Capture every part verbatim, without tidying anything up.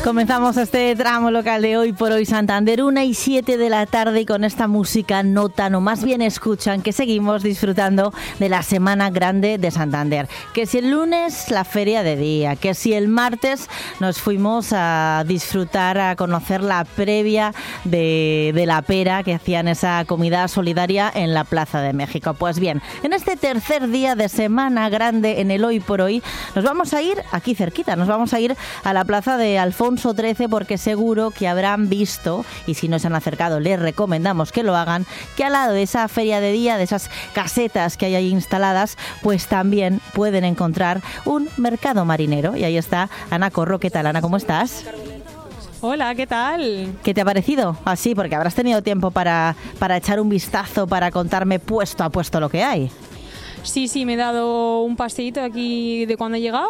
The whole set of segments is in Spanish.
Comenzamos este tramo local de Hoy por Hoy Santander, una y siete de la tarde, y con esta música notan, o más bien escuchan, que seguimos disfrutando de la Semana Grande de Santander. Que si el lunes la feria de día, que si el martes nos fuimos a disfrutar, a conocer la previa de, de la pera, que hacían esa comida solidaria en la Plaza de México. Pues bien, en este tercer día de Semana Grande en el Hoy por Hoy, nos vamos a ir aquí cerquita, nos vamos a ir a la Plaza de Alfonso trece, porque seguro que habrán visto, y si no se han acercado les recomendamos que lo hagan, que al lado de esa feria de día, de esas casetas que hay ahí instaladas, pues también pueden encontrar un mercado marinero. Y ahí está Ana Corro. ¿Qué tal, Ana? ¿Cómo estás? Hola, ¿qué tal? ¿Qué te ha parecido? Así, porque habrás tenido tiempo para, para echar un vistazo, para contarme puesto a puesto lo que hay. Sí, sí, me he dado un paseíto aquí de cuando he llegado.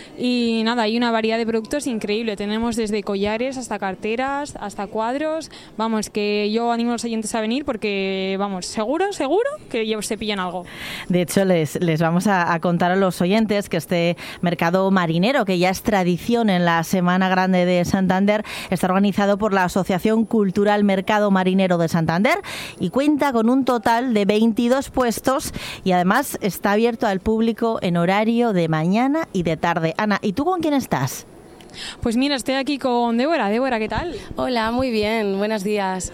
Y nada, hay una variedad de productos increíble. Tenemos desde collares hasta carteras, hasta cuadros. Vamos, que yo animo a los oyentes a venir porque, vamos, seguro, seguro que se pillan algo. De hecho, les, les vamos a, a contar a los oyentes que este mercado marinero, que ya es tradición en la Semana Grande de Santander, está organizado por la Asociación Cultural Mercado Marinero de Santander y cuenta con un total de veintidós puestos, y además está abierto al público en horario de mañana y de tarde. Ana, ¿y tú con quién estás? Pues mira, estoy aquí con Débora. Débora, ¿qué tal? Hola, muy bien, buenos días.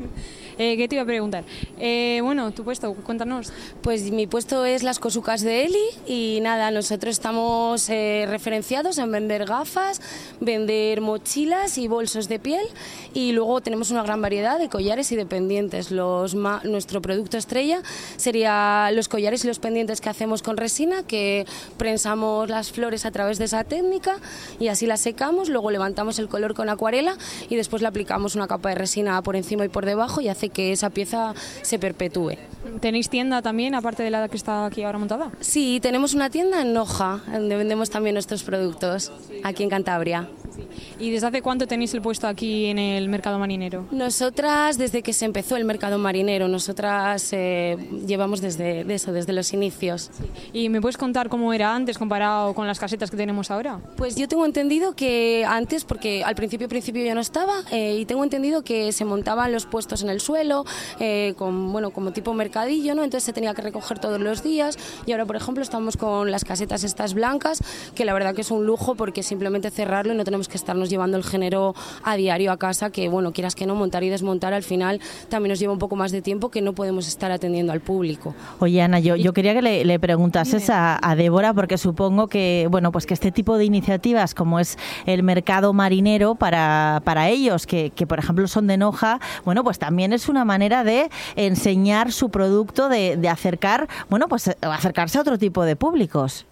Eh, ¿Qué te iba a preguntar? Eh, bueno, tu puesto, cuéntanos. Pues mi puesto es Las Cosucas de Eli y nada, nosotros estamos eh, referenciados en vender gafas, vender mochilas y bolsos de piel, y luego tenemos una gran variedad de collares y de pendientes. Los ma- nuestro producto estrella sería los collares y los pendientes que hacemos con resina, que prensamos las flores a través de esa técnica y así las secamos, luego levantamos el color con acuarela y después le aplicamos una capa de resina por encima y por debajo y hace que esa pieza se perpetúe. ¿Tenéis tienda también, aparte de la que está aquí ahora montada? Sí, tenemos una tienda en Noja, donde vendemos también nuestros productos, aquí en Cantabria. ¿Y desde hace cuánto tenéis el puesto aquí en el mercado marinero? Nosotras, desde que se empezó el mercado marinero, nosotras eh, llevamos desde de eso, desde los inicios. ¿Y me puedes contar cómo era antes comparado con las casetas que tenemos ahora? Pues yo tengo entendido que antes, porque al principio principio yo no estaba, eh, y tengo entendido que se montaban los puestos en el suelo, eh, con, bueno, como tipo mercadillo, ¿no? Entonces se tenía que recoger todos los días, y ahora, por ejemplo, estamos con las casetas estas blancas, que la verdad que es un lujo, porque simplemente cerrarlo y no tenemos que estarnos llevando el género a diario a casa, que bueno, quieras que no, montar y desmontar al final también nos lleva un poco más de tiempo, que no podemos estar atendiendo al público. Oye, Ana, yo, yo quería que le, le preguntases a, a Débora, porque supongo que bueno, pues que este tipo de iniciativas, como es el mercado marinero, para, para ellos, que, que por ejemplo son de Noja, bueno, pues también es una manera de enseñar su producto, de, de acercar, bueno, pues acercarse a otro tipo de públicos.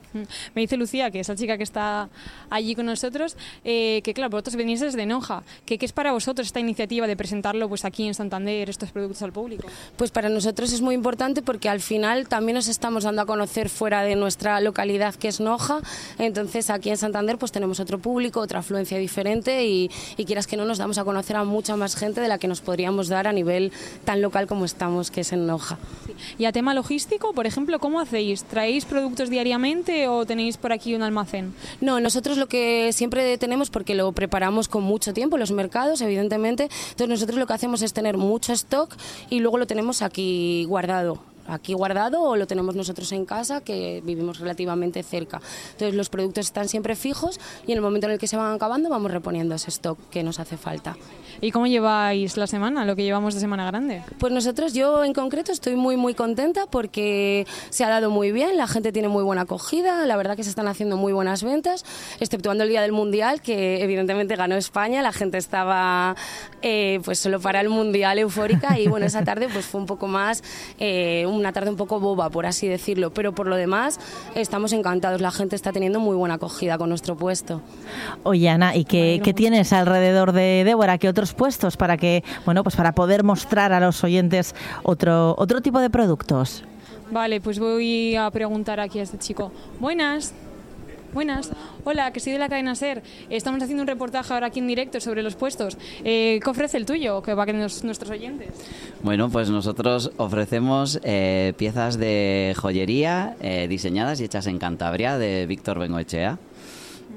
Me dice Lucía, que es la chica que está allí con nosotros, eh, que claro, vosotros venís desde Noja. ¿Qué, ¿Qué es para vosotros esta iniciativa de presentarlo pues aquí en Santander, estos productos al público? Pues para nosotros es muy importante, porque al final también nos estamos dando a conocer fuera de nuestra localidad, que es Noja. Entonces aquí en Santander pues tenemos otro público, otra afluencia diferente, y, y quieras que no, nos damos a conocer a mucha más gente de la que nos podríamos dar a nivel tan local como estamos, que es en Noja. Sí. Y a tema logístico, por ejemplo, ¿cómo hacéis? ¿Traéis productos diariamente o tenéis por aquí un almacén? No, nosotros lo que siempre tenemos, porque lo preparamos con mucho tiempo, los mercados, evidentemente, entonces nosotros lo que hacemos es tener mucho stock y luego lo tenemos aquí guardado. aquí guardado o lo tenemos nosotros en casa, que vivimos relativamente cerca. Entonces los productos están siempre fijos y en el momento en el que se van acabando vamos reponiendo ese stock que nos hace falta. ¿Y cómo lleváis la semana, lo que llevamos de Semana Grande? Pues nosotros, yo en concreto estoy muy muy contenta porque se ha dado muy bien, la gente tiene muy buena acogida, la verdad que se están haciendo muy buenas ventas, exceptuando el día del Mundial, que evidentemente ganó España, la gente estaba eh, pues solo para el Mundial eufórica y bueno, esa tarde pues fue un poco más, eh, una tarde un poco boba, por así decirlo, pero por lo demás estamos encantados, la gente está teniendo muy buena acogida con nuestro puesto. Oye, Ana, ¿y qué, ¿qué tienes alrededor de Débora? ¿Qué otros puestos para que, bueno, pues para poder mostrar a los oyentes otro, otro tipo de productos? Vale, pues voy a preguntar aquí a este chico. Buenas. Buenas. Hola, que soy de la cadena SER. Estamos haciendo un reportaje ahora aquí en directo sobre los puestos. Eh, ¿Qué ofrece el tuyo, que va a querer nuestros oyentes? Bueno, pues nosotros ofrecemos eh, piezas de joyería eh, diseñadas y hechas en Cantabria, de Víctor Bengoechea.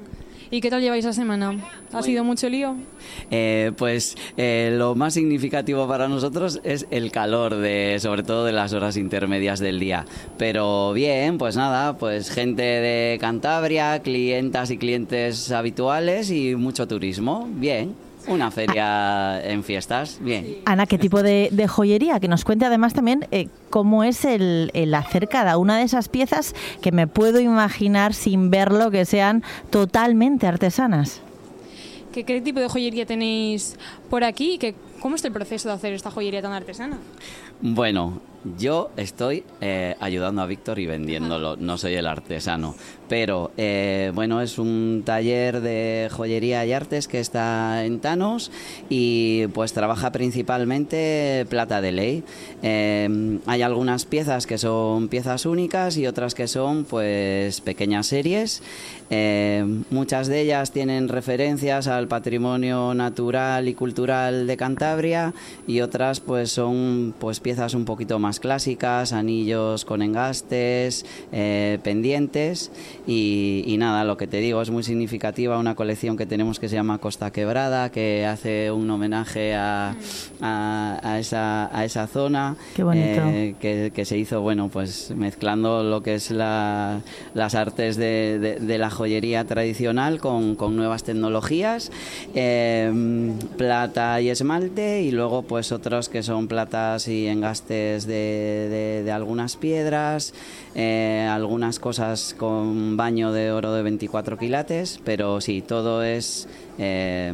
¿Y qué tal lleváis la semana? ¿Ha sido mucho lío? Eh, pues eh, lo más significativo para nosotros es el calor, de, sobre todo de las horas intermedias del día. Pero bien, pues nada, pues gente de Cantabria, clientas y clientes habituales y mucho turismo. Bien. Una feria en fiestas, bien. Ana, ¿qué tipo de, de joyería? Que nos cuente además también eh, cómo es el, el hacer cada una de esas piezas, que me puedo imaginar sin verlo que sean totalmente artesanas. ¿Qué, qué tipo de joyería tenéis por aquí? ¿Qué, ¿Cómo es el proceso de hacer esta joyería tan artesana? Bueno, yo estoy eh, ayudando a Víctor y vendiéndolo, no soy el artesano, pero eh, bueno, es un taller de joyería y artes que está en Thanos y pues trabaja principalmente plata de ley. Eh, hay algunas piezas que son piezas únicas y otras que son pues pequeñas series. Eh, muchas de ellas tienen referencias al patrimonio natural y cultural de Cantabria y otras pues son pues piezas un poquito más clásicas, anillos con engastes, eh, pendientes y, y nada, lo que te digo, es muy significativa una colección que tenemos que se llama Costa Quebrada, que hace un homenaje a, a, a, esa, a esa zona. Qué bonito. Eh, que, que se hizo, bueno, pues mezclando lo que es la, las artes de, de, de la joyería tradicional con, con nuevas tecnologías, eh, plata y esmalte y luego pues otros que son platas y engastes de, de, de algunas piedras, eh, algunas cosas con baño de oro de veinticuatro quilates, pero sí, todo es eh,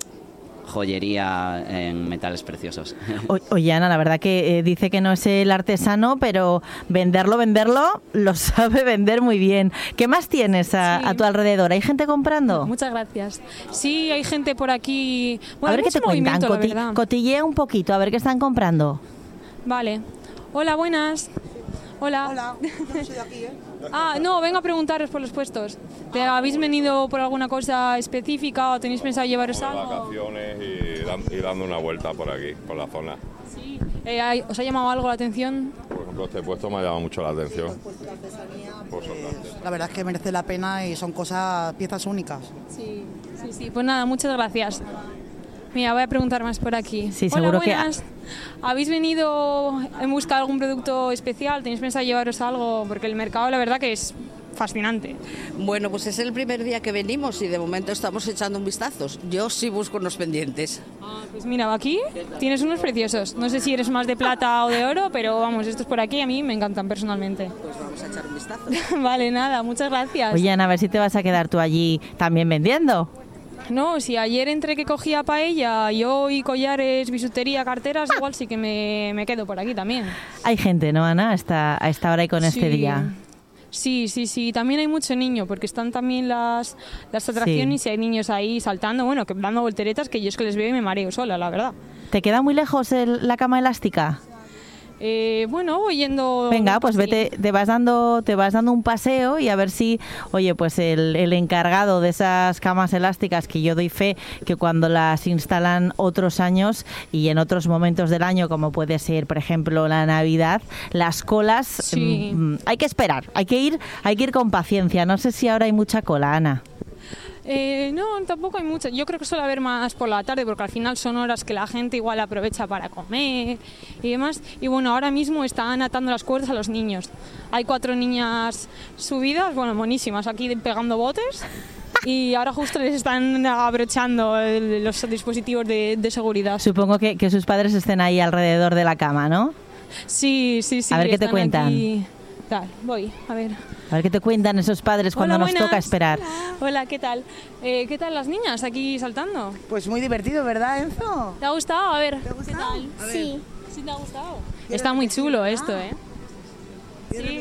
joyería en metales preciosos. O, oye, Ana, la verdad que eh, dice que no es el artesano, pero venderlo, venderlo, lo sabe vender muy bien. ¿Qué más tienes a, Sí. a tu alrededor? ¿Hay gente comprando? Muchas gracias. Sí, hay gente por aquí. Bueno, a ver hay qué te mucho cuentan, movimiento, la Coti- verdad. cotillea un poquito, a ver qué están comprando. Vale. Hola, buenas. Hola. Hola, no soy de aquí, ¿eh? Ah, no, vengo a preguntaros por los puestos. ¿Te habéis venido por alguna cosa específica o tenéis pensado llevaros de algo? vacaciones y, dan- y dando una vuelta por aquí, por la zona. Sí. Eh, hay- ¿Os ha llamado algo la atención? Por ejemplo, este puesto me ha llamado mucho la atención. Por sorprendente. La verdad es que merece la pena y son cosas, piezas únicas. Sí, sí, sí. Pues nada, muchas gracias. Mira, voy a preguntar más por aquí. Sí, Hola, seguro que- buenas. ¿Habéis venido en busca de algún producto especial? ¿Tenéis pensado llevaros algo? Porque el mercado, la verdad, que es fascinante. Bueno, pues es el primer día que venimos y de momento estamos echando un vistazo. Yo sí busco unos pendientes. Ah, pues mira, aquí tienes unos preciosos. No sé si eres más de plata o de oro, pero vamos, estos por aquí a mí me encantan personalmente. Pues vamos a echar un vistazo. Vale, nada, muchas gracias. Oye, Ana, a ver si te vas a quedar tú allí también vendiendo. No, si ayer entre que cogía paella, yo y collares, bisutería, carteras, igual sí que me, me quedo por aquí también. Hay gente, ¿no, Ana? Hasta, a esta hora y con este Sí. día. Sí, sí, sí. También hay mucho niño, porque están también las, las atracciones y hay niños ahí saltando, bueno, que dando volteretas, que yo es que les veo y me mareo sola, la verdad. ¿Te queda muy lejos el- la cama elástica? Eh, bueno, voy yendo... Venga, pues sí. vete, te vas dando, te vas dando un paseo y a ver si, oye, pues el, el encargado de esas camas elásticas, que yo doy fe que cuando las instalan otros años y en otros momentos del año, como puede ser, por ejemplo, la Navidad, las colas, Sí. mm, hay que esperar, hay que ir, hay que ir con paciencia. No sé si ahora hay mucha cola, Ana. Eh, no, tampoco hay mucho. Yo creo que suele haber más por la tarde, porque al final son horas que la gente igual aprovecha para comer y demás. Y bueno, ahora mismo están atando las cuerdas a los niños. Hay cuatro niñas subidas, bueno, buenísimas, aquí pegando botes. Y ahora justo les están abrochando el- los dispositivos de, de seguridad. Supongo que, que sus padres estén ahí alrededor de la cama, ¿no? Sí, sí, sí. A ver qué te están cuentan. aquí. Tal, voy, a ver. A ver qué te cuentan esos padres cuando Hola, nos buenas. toca esperar. Hola, ¿qué tal? Eh, ¿Qué tal las niñas aquí saltando? Pues muy divertido, ¿verdad, Enzo? ¿Te ha gustado? A ver. ¿Te ha gustado? Sí. ¿Sí te ha gustado? Está muy chulo esto, ¿eh? Sí.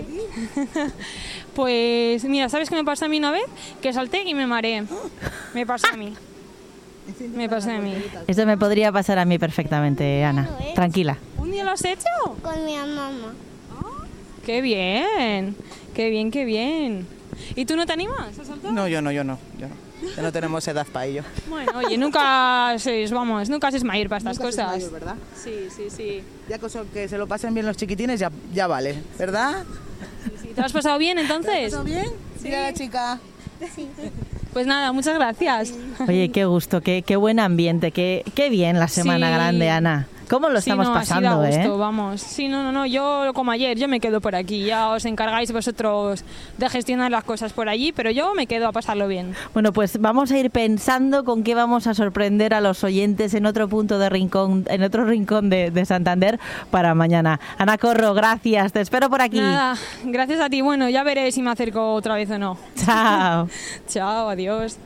Pues mira, ¿sabes qué me pasó a mí una vez? Que salté y me mareé. Me pasó a mí. Me pasó a mí. Esto me podría pasar a mí perfectamente, Ana. Tranquila. ¿Un día lo has hecho? Con mi mamá. ¡Qué bien! ¡Qué bien, qué bien! ¿Y tú no te animas a saltar? No, yo no, yo no, yo no. Ya no tenemos edad para ello. Bueno, oye, nunca se, vamos, nunca se es mayor para estas Nunca se es cosas. mayor, ¿verdad? Sí, sí, sí. Ya cosa que se lo pasen bien los chiquitines ya, ya vale, ¿verdad? Sí, ¿te lo has pasado bien entonces? ¿Todo bien? Sí. Mira la chica. Pues nada, muchas gracias. Oye, qué gusto, qué, qué buen ambiente, qué, qué bien la Semana Sí. Grande, Ana. ¿Cómo lo Sí, estamos no, pasando, así da eh? gusto, vamos. Sí, no, no, no, yo como ayer, yo me quedo por aquí. Ya os encargáis vosotros de gestionar las cosas por allí, pero yo me quedo a pasarlo bien. Bueno, pues vamos a ir pensando con qué vamos a sorprender a los oyentes en otro punto de rincón, en otro rincón de, de Santander para mañana. Ana Corro, gracias, te espero por aquí. Nada, gracias a ti. Bueno, ya veré si me acerco otra vez o no. Chao. Chao, adiós.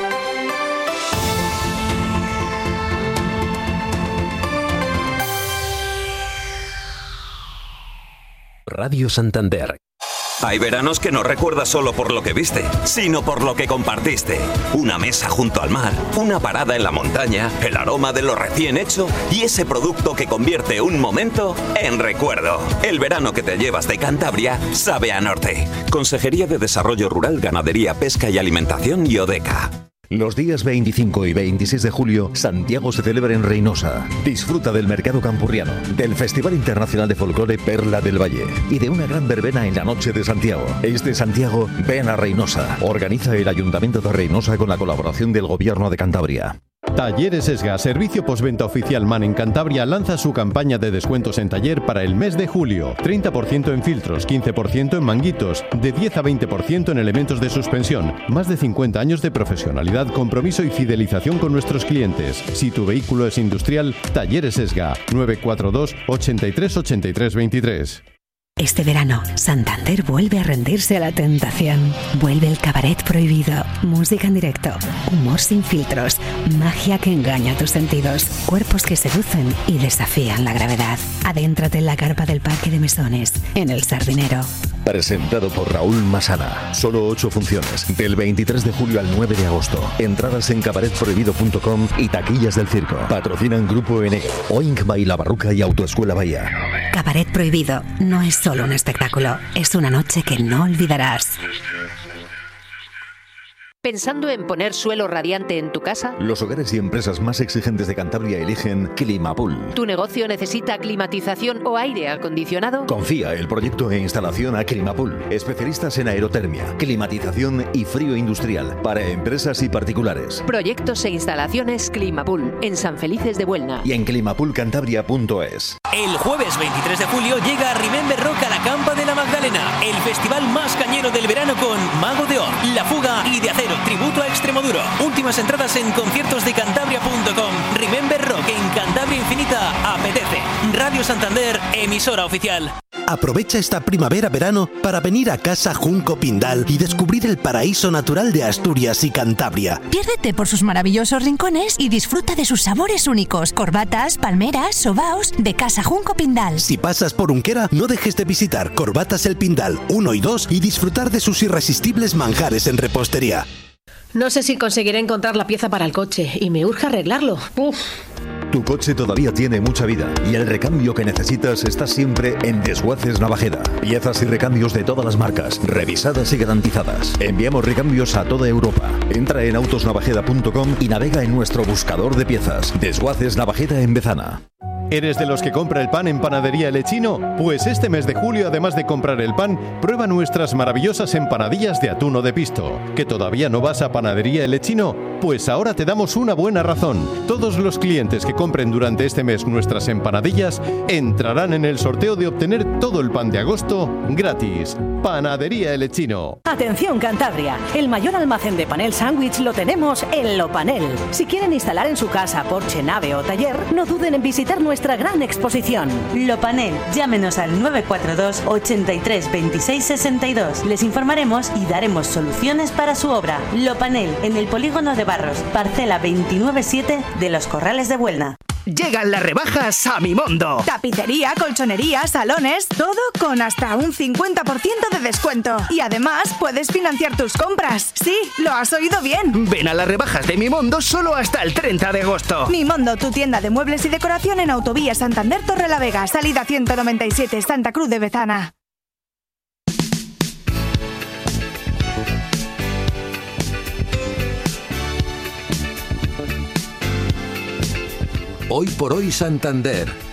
Radio Santander. Hay veranos que no recuerdas solo por lo que viste, sino por lo que compartiste. Una mesa junto al mar, una parada en la montaña, el aroma de lo recién hecho y ese producto que convierte un momento en recuerdo. El verano que te llevas de Cantabria sabe a norte. Consejería de Desarrollo Rural, Ganadería, Pesca y Alimentación y Odeca. Los días veinticinco y veintiséis de julio, Santiago se celebra en Reynosa. Disfruta del mercado campurriano, del Festival Internacional de Folclore Perla del Valle y de una gran verbena en la noche de Santiago. Este Santiago, ven a Reynosa. Organiza el Ayuntamiento de Reynosa con la colaboración del Gobierno de Cantabria. Talleres Esga, servicio postventa oficial MAN en Cantabria, lanza su campaña de descuentos en taller para el mes de julio. treinta por ciento en filtros, quince por ciento en manguitos, de diez a veinte por ciento en elementos de suspensión. Más de cincuenta años de profesionalidad, compromiso y fidelización con nuestros clientes. Si tu vehículo es industrial, Talleres Esga, nueve cuatro dos, ochenta y tres, ochenta y tres, veintitrés. Este verano, Santander vuelve a rendirse a la tentación. Vuelve el cabaret prohibido, música en directo, humor sin filtros, magia que engaña tus sentidos, cuerpos que seducen y desafían la gravedad. Adéntrate en la carpa del Parque de Mesones, en El Sardinero. Presentado por Raúl Masana. Solo ocho funciones, del veintitrés de julio al nueve de agosto. Entradas en cabaret prohibido punto com y taquillas del circo. Patrocinan Grupo N, Oink Baila Barruca y Autoescuela Bahía. Cabaret prohibido no es solo un espectáculo, es una noche que no olvidarás. ¿Pensando en poner suelo radiante en tu casa? Los hogares y empresas más exigentes de Cantabria eligen Climapool. ¿Tu negocio necesita climatización o aire acondicionado? Confía el proyecto e instalación a Climapool. Especialistas en aerotermia, climatización y frío industrial para empresas y particulares. Proyectos e instalaciones Climapool en San Felices de Buelna. Y en climapool cantabria punto es. El jueves veintitrés de julio llega Remember Rock a la Campa de la Magdalena, el festival más cañero del verano con Mago de Oz, La Fuga y De Acero, tributo a Extremoduro. Últimas entradas en conciertos de cantabria punto com. Remember Rock en Cantabria Infinita apetece. Radio Santander, emisora oficial. Aprovecha esta primavera-verano para venir a Casa Junco Pindal y descubrir el paraíso natural de Asturias y Cantabria. Piérdete por sus maravillosos rincones y disfruta de sus sabores únicos. Corbatas, palmeras, sobaos de Casa Junco Pindal. Si pasas por Unquera, no dejes de visitar Corbatas El Pindal uno y dos y disfrutar de sus irresistibles manjares en repostería. No sé si conseguiré encontrar la pieza para el coche y me urge arreglarlo. Uf. Tu coche todavía tiene mucha vida y el recambio que necesitas está siempre en Desguaces Navajeda. Piezas y recambios de todas las marcas, revisadas y garantizadas. Enviamos recambios a toda Europa. Entra en autos navajeda punto com y navega en nuestro buscador de piezas. Desguaces Navajeda en Bezana. ¿Eres de los que compra el pan en Panadería El Echino? Pues este mes de julio, además de comprar el pan, prueba nuestras maravillosas empanadillas de atún o de pisto. ¿Que todavía no vas a Panadería El Echino? Pues ahora te damos una buena razón. Todos los clientes que compren durante este mes nuestras empanadillas entrarán en el sorteo de obtener todo el pan de agosto gratis. Panadería El Echino. Atención Cantabria, el mayor almacén de panel sándwich lo tenemos en Lopanel. Si quieren instalar en su casa, porche, nave o taller, no duden en visitar nuestra gran exposición. Lopanel, llámenos al nueve cuatro dos, ochenta y tres, veintiséis, sesenta y dos. Les informaremos y daremos soluciones para su obra. Lopanel, en el polígono de Barros, parcela veintinueve siete de Los Corrales de Buelna. Llegan las rebajas a Mimondo. Tapicería, colchonería, salones, todo con hasta un cincuenta por ciento de descuento. Y además puedes financiar tus compras. Sí, lo has oído bien. Ven a las rebajas de Mimondo solo hasta el treinta de agosto. Mimondo, tu tienda de muebles y decoración en Autovía Santander Torrelavega, salida ciento noventa y siete, Santa Cruz de Bezana. Hoy por hoy Santander,